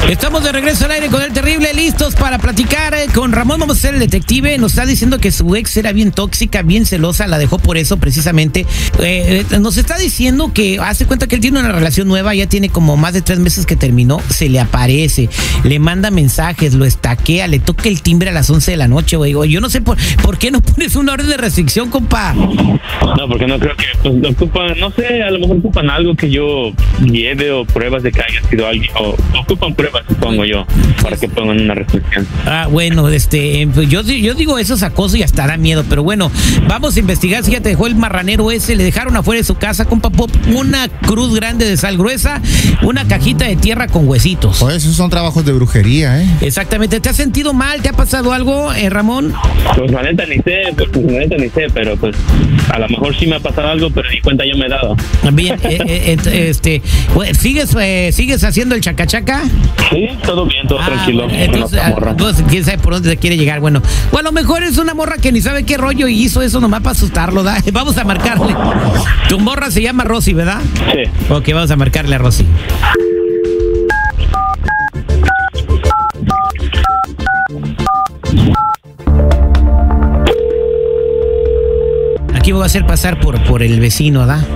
Estamos de regreso al aire con El Terrible, listos para platicar con Ramón. Vamos a ser el detective. Nos está diciendo que su ex era bien tóxica, bien celosa, la dejó por eso precisamente. Nos está diciendo que hace cuenta que él tiene una relación nueva, ya tiene como más de 3 meses que terminó, se le aparece, le manda mensajes, lo estaquea, le toca el timbre a las 11 de la noche, güey. Yo no sé por qué no pones una orden de restricción, compa. No, porque no creo que ocupan, no sé, a lo mejor ocupan algo que yo lleve o pruebas de que haya sido alguien, o ocupan pruebas, supongo yo, para que pongan una restricción. Ah, bueno, pues yo digo eso es acoso y hasta da miedo, pero bueno, vamos a investigar si ya te dejó el marranero ese. Le dejaron afuera de su casa, compa Pop, una cruz grande de sal gruesa, una cajita de tierra con huesitos. Pues esos son trabajos de brujería, ¿eh? Exactamente. ¿Te has sentido mal? ¿Te ha pasado algo, Ramón? Pues la neta ni sé, pero pues a lo mejor sí me ha pasado algo, pero ni cuenta yo me he dado. Bien, ¿sigues haciendo el chacachaca? Sí, todo bien, todo tranquilo. Entonces, quién sabe por dónde te quiere llegar. Bueno, o a lo mejor es una morra que ni sabe qué rollo y hizo eso nomás para asustarlo, ¿da? Vamos a marcarle. Tu morra se llama Rosy, ¿verdad? Sí. Ok, vamos a marcarle a Rosy. Aquí voy a hacer pasar por el vecino, ¿da?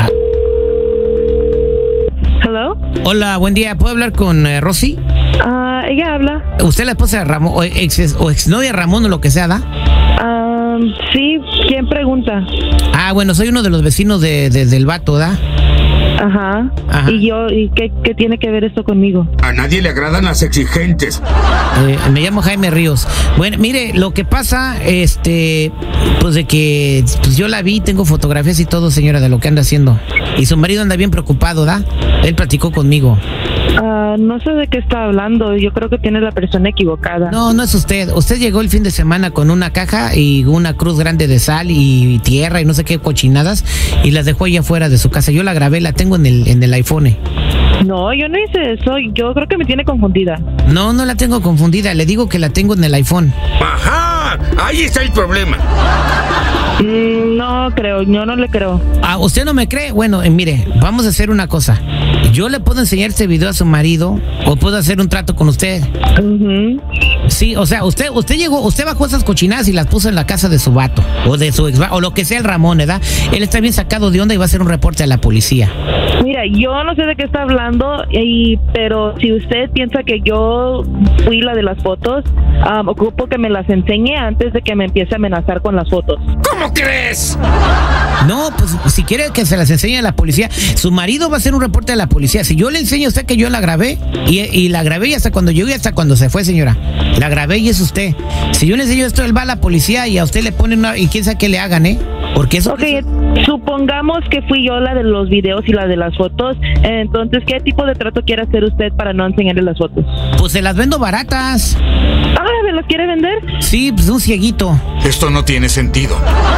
Hello. Hola, buen día. ¿Puedo hablar con Rosy? Ella habla. ¿Usted es la esposa de Ramón, o exnovia de Ramón o lo que sea, da? Sí, ¿quién pregunta? Ah, bueno, soy uno de los vecinos del vato, ¿da? Ajá. ¿Y qué tiene que ver esto conmigo? A nadie le agradan las exigentes. Me llamo Jaime Ríos. Bueno, mire, lo que pasa, pues de que pues yo la vi, tengo fotografías y todo, señora, de lo que anda haciendo. Y su marido anda bien preocupado, ¿da? Él platicó conmigo. No sé de qué está hablando. Yo creo que tiene la persona equivocada. No, no es usted. Usted llegó el fin de semana con una caja y una cruz grande de sal y tierra y no sé qué cochinadas y las dejó allá afuera de su casa. Yo la grabé, la tengo en el iPhone. No, yo no hice eso. Yo creo que me tiene confundida. No, no la tengo confundida. Le digo que la tengo en el iPhone. ¡Ajá! Ahí está el problema. No creo, yo no le creo. Ah, ¿usted no me cree? Bueno, mire, vamos a hacer una cosa. Yo le puedo enseñar este video a su marido o puedo hacer un trato con usted. Sí, o sea, usted bajó esas cochinadas y las puso en la casa de su vato o de su ex, o lo que sea el Ramón, ¿verdad? Él está bien sacado de onda y va a hacer un reporte a la policía. Mira, yo no sé de qué está hablando, pero si usted piensa que yo fui la de las fotos, ocupo que me las enseñe antes de que me empiece a amenazar con las fotos. ¿Cómo crees? No, pues si quiere que se las enseñe a la policía, su marido va a hacer un reporte a la policía. Si yo le enseño a usted que yo la grabé, y la grabé y hasta cuando llegó y hasta cuando se fue, señora, la grabé y es usted. Si yo le enseño esto, él va a la policía y a usted le ponen una, y quién sabe qué le hagan, porque eso... Ok, supongamos que fui yo la de los videos y la de las fotos, entonces, ¿qué tipo de trato quiere hacer usted para no enseñarle las fotos? Pues se las vendo baratas. ¿Me las quiere vender? Sí, pues un cieguito. Esto no tiene sentido.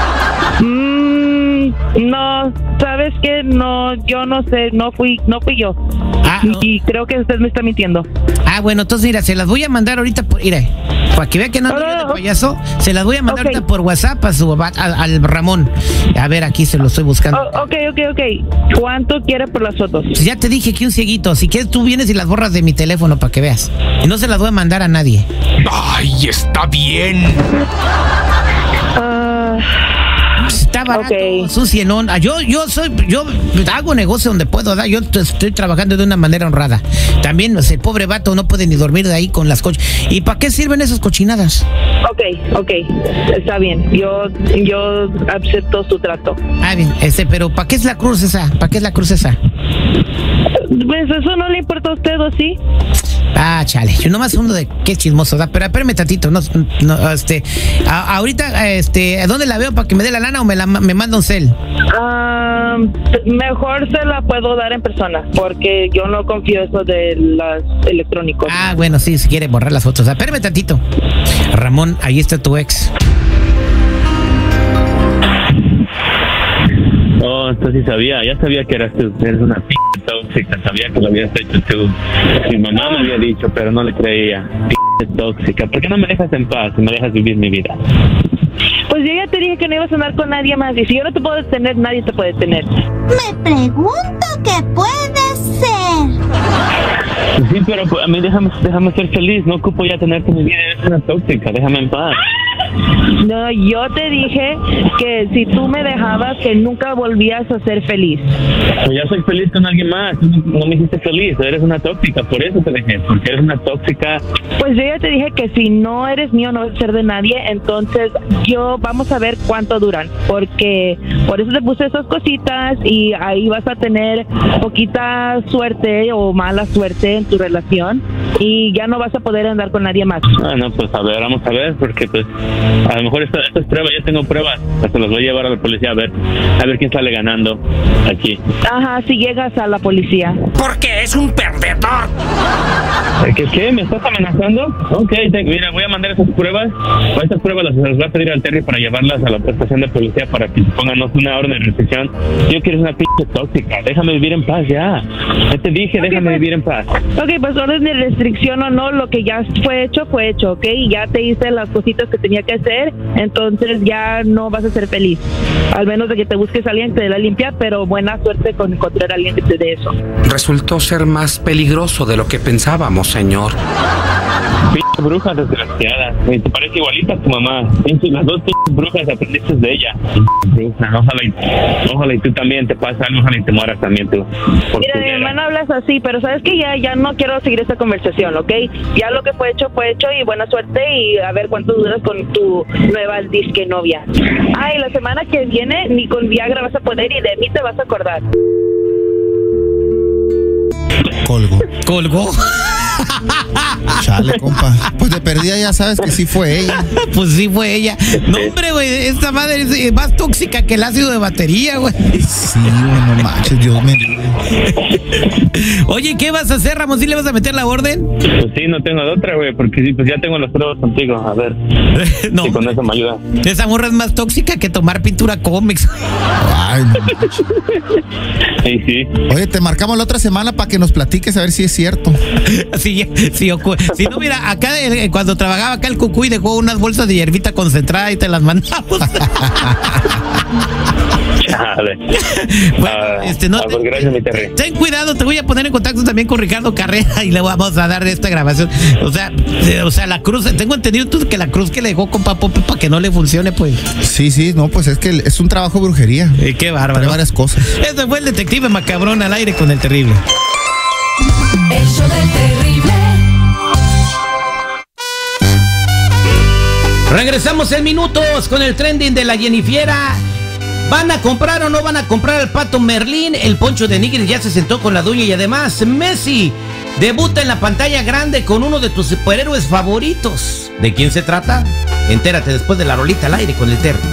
No, ¿sabes qué? No, yo no sé, no fui yo. Y creo que usted me está mintiendo. Bueno, entonces mira, se las voy a mandar ahorita para que vea que no de payaso, se las voy a mandar ahorita por WhatsApp al Ramón. A ver, aquí se lo estoy buscando. Ok. ¿Cuánto quiere por las fotos? Pues ya te dije que un cieguito. Si quieres tú vienes y las borras de mi teléfono para que veas. Y no se las voy a mandar a nadie. ¡Ay, está bien! Está barato, su cienón. Yo hago negocio donde puedo, ¿da? Yo estoy trabajando de una manera honrada. También ese pobre vato no puede ni dormir de ahí con las cochas. ¿Y para qué sirven esas cochinadas? Ok, está bien. Yo acepto su trato. Bien, pero ¿para qué es la cruz esa? Pues eso no le importa a usted, ¿o sí? Chale, yo nomás uno de qué chismoso, ¿da? Pero espérame tantito, ahorita, ¿dónde la veo para que me dé la lana o me manda un cel? Mejor se la puedo dar en persona, porque yo no confío eso de los electrónicos. Bueno, sí, si quiere borrar las fotos. Espérame tantito. Ramón, ahí está tu ex. Oh, entonces sí sabía, ya sabía que eres una p*** tóxica, sabía que lo habías hecho tú. Mi mamá me había dicho, pero no le creía. P*** tóxica, ¿por qué no me dejas en paz y me dejas vivir mi vida? Pues yo ya te dije que no ibas a andar con nadie más, y si yo no te puedo detener, nadie te puede detener. Me pregunto qué puede ser. Sí, pero pues, a mí déjame ser feliz. No ocupo ya tenerte en mi vida. Eres una tóxica. Déjame en paz. No, yo te dije que si tú me dejabas, que nunca volvías a ser feliz. Pues ya soy feliz con alguien más. Tú no me hiciste feliz. Eres una tóxica. Por eso te dejé. Porque eres una tóxica. Pues yo ya te dije que si no eres mío, no vas a ser de nadie. Entonces, vamos a ver cuánto duran. Porque por eso te puse esas cositas y ahí vas a tener poquita suerte o mala suerte en tu relación y ya no vas a poder andar con nadie más. No, pues a ver, vamos a ver, porque pues a lo mejor estas pruebas, ya tengo pruebas, se las voy a llevar a la policía a ver quién sale ganando aquí. Ajá, si llegas a la policía. Porque es un perdedor. ¿Qué? ¿Me estás amenazando? Ok, mira, voy a mandar esas pruebas. Estas pruebas las voy a pedir al Terry para llevarlas a la estación de policía para que pongan una orden de restricción. Yo quiero una pinche tóxica. Déjame vivir en paz ya. Ya te dije, déjame vivir en paz. Ok, pues orden de restricción o no, lo que ya fue hecho, ¿ok? Ya te hice las cositas que tenía que hacer, entonces ya no vas a ser feliz. Al menos de que te busques a alguien que te dé la limpia, pero buena suerte con encontrar a alguien que te dé eso. Resultó ser más peligroso de lo que pensábamos, señor. Pinche bruja desgraciada. ¿Te parece igualita a tu mamá? Las dos pinches brujas aprendiste de ella. Bruja, ojalá y tú también te pasa algo, ojalá y te mueras también tú. Mira, mi hermana hablas así, pero sabes que ya no quiero seguir esta conversación, ¿ok? Ya lo que fue hecho y buena suerte y a ver cuánto duras con tu nueva disque novia. Ay, la semana que viene ni con Viagra vas a poder y de mí te vas a acordar. Colgó. Chale, compa. Pues de perdida ya sabes que sí fue ella. Pues sí fue ella. No, hombre, güey, esta madre es más tóxica que el ácido de batería, güey. Sí, no manches, Dios me libre. Oye, ¿qué vas a hacer, Ramón? ¿Sí le vas a meter la orden? Pues sí, no tengo de otra, güey, porque sí, pues ya tengo las pruebas contigo. A ver, no, si con eso me ayuda. Esa morra es más tóxica que tomar pintura cómics. Ay, no manches. Sí. Oye, te marcamos la otra semana para que nos platiques a ver si es cierto. Sí, si no, mira, acá cuando trabajaba acá el Cucuy dejó unas bolsas de hierbita concentrada y te las mandamos. Chale. Bueno, pues gracias, mi Terry. Ten cuidado, te voy a poner en contacto también con Ricardo Carrera y le vamos a dar esta grabación. O sea, la cruz, tengo entendido tú que la cruz que le dejó con Pope para que no le funcione, pues. Sí, no, pues es que es un trabajo de brujería. Qué bárbaro. Trae varias cosas. Este fue el detective macabrón al aire con el terrible. El show del terrible. Regresamos en minutos con el trending de la Jennifiera. ¿Van a comprar o no van a comprar al Pato Merlín? El Poncho de Nigris ya se sentó con la dueña y además Messi debuta en la pantalla grande con uno de tus superhéroes favoritos. ¿De quién se trata? Entérate después de la rolita al aire con el Terry.